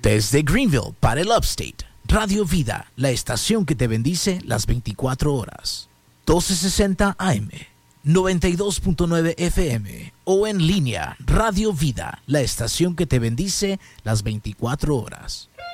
Desde Greenville para el Upstate, Radio Vida, la estación que te bendice las 24 horas. 1260 AM, 92.9 FM o en línea, Radio Vida, la estación que te bendice las 24 horas.